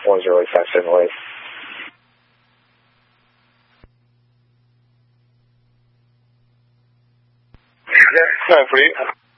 one's really fast anyways. Yeah, time for you.